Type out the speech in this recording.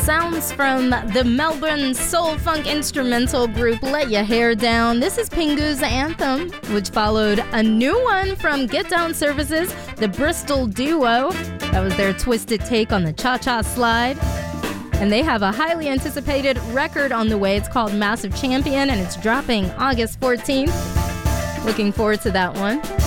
Sounds from the Melbourne soul funk instrumental group Let Your Hair Down. This is Pingu's Anthem, which followed a new one from Get Down Services, the Bristol duo. That was their twisted take on the cha-cha slide. And they have a highly anticipated record on the way. It's called Massive Champion, and it's dropping August 14th. Looking forward to that one.